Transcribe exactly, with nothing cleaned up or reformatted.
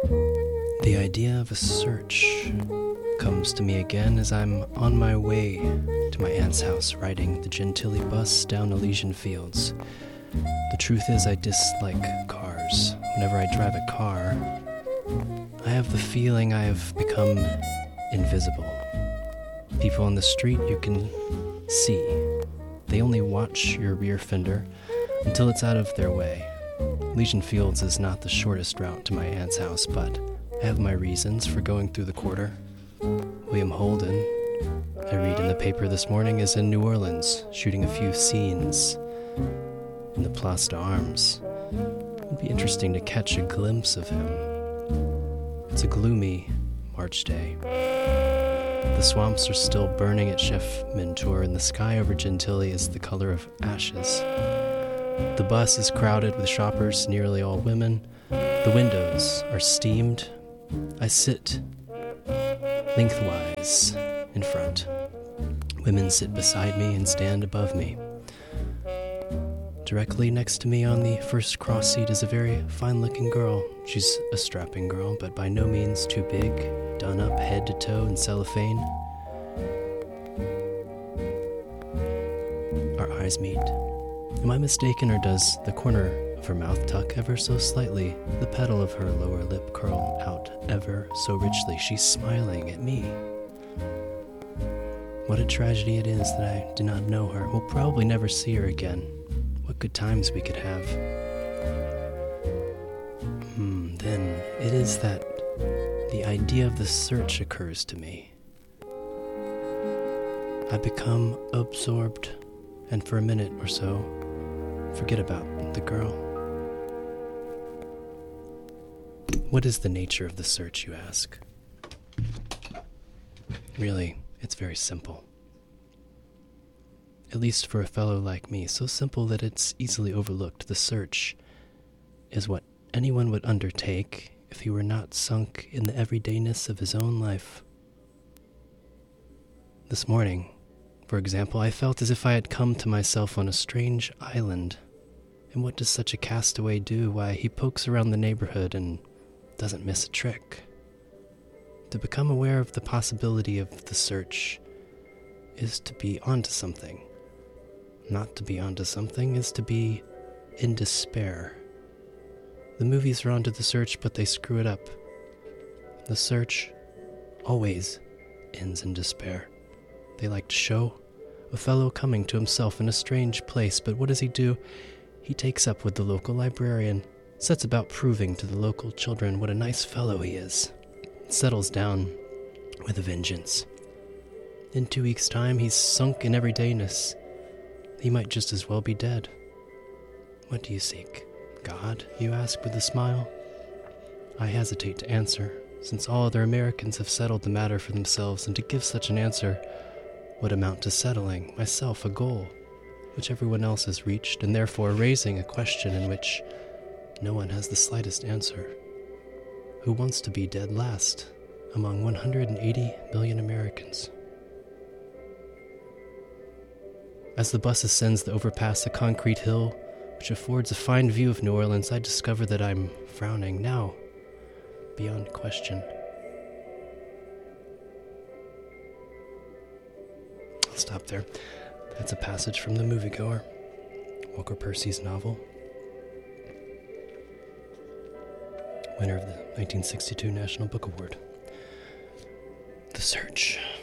The idea of a search comes to me again as I'm on my way to my aunt's house riding the Gentilly bus down Elysian Fields. The truth is I dislike cars. Whenever I drive a car, I have the feeling I have become invisible. People on the street you can see. They only watch your rear fender until it's out of their way. Elysian Fields is not the shortest route to my aunt's house, but I have my reasons for going through the quarter. William Holden, I read in the paper this morning, is in New Orleans, shooting a few scenes in the Place d'Armes. It would be interesting to catch a glimpse of him. It's a gloomy March day. The swamps are still burning at Chef Mentor, and the sky over Gentilly is the color of ashes. The bus is crowded with shoppers, nearly all women. The windows are steamed. I sit lengthwise in front. Women sit beside me and stand above me. Directly next to me on the first cross seat is a very fine-looking girl. She's a strapping girl, but by no means too big, done up head to toe in cellophane. Our eyes meet. Am I mistaken, or does the corner of her mouth tuck ever so slightly, the petal of her lower lip curl out ever so richly? She's smiling at me. What a tragedy it is that I do not know her. We'll probably never see her again. What good times we could have. Hmm, then it is that the idea of the search occurs to me. I become absorbed, and for a minute or so, forget about the girl. What is the nature of the search, you ask? Really, it's very simple. At least for a fellow like me, so simple that it's easily overlooked. The search is what anyone would undertake if he were not sunk in the everydayness of his own life. This morning, for example, I felt as if I had come to myself on a strange island. And what does such a castaway do? Why, he pokes around the neighborhood and doesn't miss a trick. To become aware of the possibility of the search is to be onto something. Not to be onto something is to be in despair. The movies are onto the search, but they screw it up. The search always ends in despair. They like to show a fellow coming to himself in a strange place, but what does he do? He takes up with the local librarian, sets about proving to the local children what a nice fellow he is, settles down with a vengeance. In two weeks' time, he's sunk in everydayness. He might just as well be dead. What do you seek? God, you ask with a smile? I hesitate to answer, since all other Americans have settled the matter for themselves, and to give such an answer would amount to settling myself a goal which everyone else has reached, and therefore raising a question in which no one has the slightest answer. Who wants to be dead last among one hundred eighty million Americans? As the bus ascends the overpass, a concrete hill which affords a fine view of New Orleans, I discover that I'm frowning now, beyond question. I'll stop there. That's a passage from The Moviegoer, Walker Percy's novel. Winner of the nineteen sixty-two National Book Award. The Search.